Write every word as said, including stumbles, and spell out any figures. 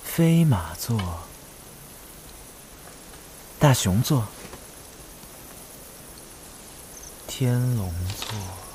飞马座、大熊座、天龙座。